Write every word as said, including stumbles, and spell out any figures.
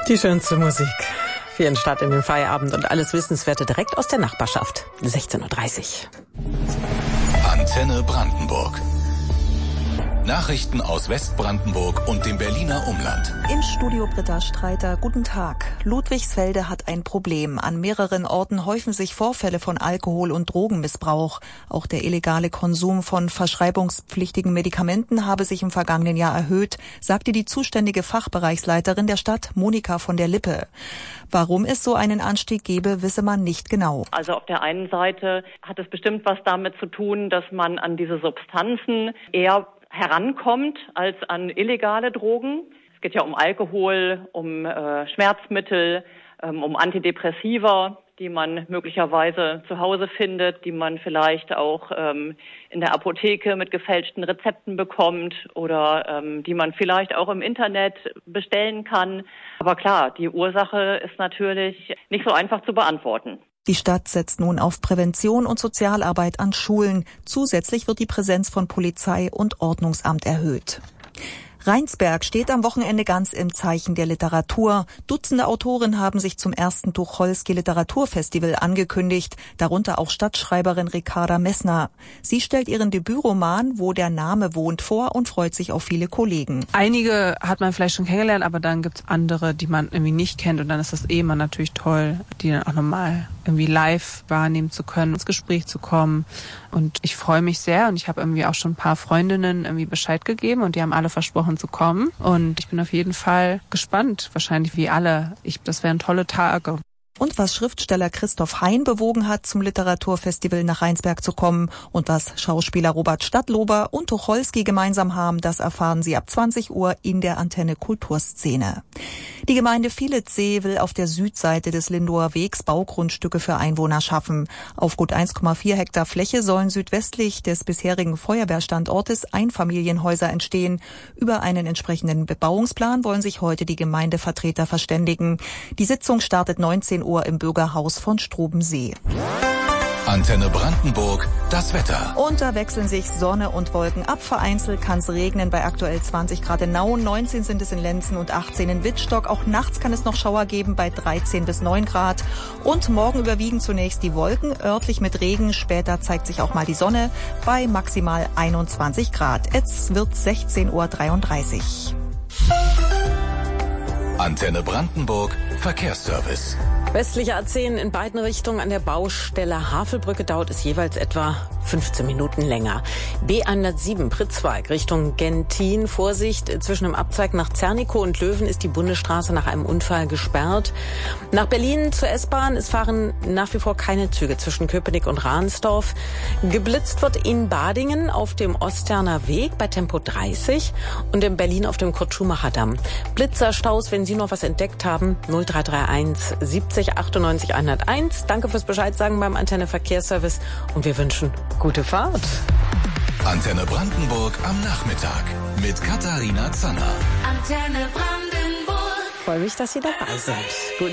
Die schönste Musik für Ihren Start in den Feierabend und alles Wissenswerte direkt aus der Nachbarschaft. sechzehn Uhr dreißig. Antenne Brandenburg. Nachrichten aus Westbrandenburg und dem Berliner Umland. Im Studio Britta Streiter. Guten Tag. Ludwigsfelde hat ein Problem. An mehreren Orten häufen sich Vorfälle von Alkohol- und Drogenmissbrauch. Auch der illegale Konsum von verschreibungspflichtigen Medikamenten habe sich im vergangenen Jahr erhöht, sagte die zuständige Fachbereichsleiterin der Stadt, Monika von der Lippe. Warum es so einen Anstieg gebe, wisse man nicht genau. Also auf der einen Seite hat es bestimmt was damit zu tun, dass man an diese Substanzen eher herankommt als an illegale Drogen. Es geht ja um Alkohol, um äh, Schmerzmittel, ähm, um Antidepressiva, die man möglicherweise zu Hause findet, die man vielleicht auch ähm, in der Apotheke mit gefälschten Rezepten bekommt oder ähm, die man vielleicht auch im Internet bestellen kann. Aber klar, die Ursache ist natürlich nicht so einfach zu beantworten. Die Stadt setzt nun auf Prävention und Sozialarbeit an Schulen. Zusätzlich wird die Präsenz von Polizei und Ordnungsamt erhöht. Rheinsberg steht am Wochenende ganz im Zeichen der Literatur. Dutzende Autoren haben sich zum ersten Tucholsky Literaturfestival angekündigt, darunter auch Stadtschreiberin Ricarda Messner. Sie stellt ihren Debütroman Wo der Name wohnt vor und freut sich auf viele Kollegen. Einige hat man vielleicht schon kennengelernt, aber dann gibt's andere, die man irgendwie nicht kennt und dann ist das eh immer natürlich toll, die dann auch nochmal irgendwie live wahrnehmen zu können, ins Gespräch zu kommen. Und ich freue mich sehr und ich habe irgendwie auch schon ein paar Freundinnen irgendwie Bescheid gegeben und die haben alle versprochen zu kommen. Und ich bin auf jeden Fall gespannt, wahrscheinlich wie alle. Ich, das wären tolle Tage. Und was Schriftsteller Christoph Hein bewogen hat, zum Literaturfestival nach Rheinsberg zu kommen und was Schauspieler Robert Stadtlober und Tucholsky gemeinsam haben, das erfahren Sie ab zwanzig Uhr in der Antenne Kulturszene. Die Gemeinde Vilitzsee will auf der Südseite des Lindower Wegs Baugrundstücke für Einwohner schaffen. Auf gut eins Komma vier Hektar Fläche sollen südwestlich des bisherigen Feuerwehrstandortes Einfamilienhäuser entstehen. Über einen entsprechenden Bebauungsplan wollen sich heute die Gemeindevertreter verständigen. Die Sitzung startet neunzehn Uhr im Bürgerhaus von Strobensee. Antenne Brandenburg, das Wetter. Und da wechseln sich Sonne und Wolken ab. Vereinzelt kann es regnen bei aktuell zwanzig Grad in Nauen, neunzehn sind es in Lenzen und achtzehn in Wittstock. Auch nachts kann es noch Schauer geben bei dreizehn bis neun Grad. Und morgen überwiegen zunächst die Wolken, örtlich mit Regen. Später zeigt sich auch mal die Sonne bei maximal einundzwanzig Grad. Es wird sechzehn Uhr dreiunddreißig. Antenne Brandenburg, Verkehrsservice. Westliche A zehn in beiden Richtungen an der Baustelle Havelbrücke dauert es jeweils etwa fünfzehn Minuten länger. B hundertsieben Pritzwalk Richtung Gentin. Vorsicht, zwischen dem Abzweig nach Zernikow und Löwen ist die Bundesstraße nach einem Unfall gesperrt. Nach Berlin zur S-Bahn. Es fahren nach wie vor keine Züge zwischen Köpenick und Ransdorf. Geblitzt wird in Badingen auf dem Osterner Weg bei Tempo dreißig und in Berlin auf dem Kurt-Schumacher-Damm. Blitzerstaus, wenn Sie noch was entdeckt haben, null drei drei eins siebzig achtundneunzig hunderteins. Danke fürs Bescheid sagen beim Antenne Verkehrsservice und wir wünschen gute Fahrt. Antenne Brandenburg am Nachmittag mit Katharina Zanner. Antenne Brandenburg. Ich freue mich, dass Sie dabei sind. Gut.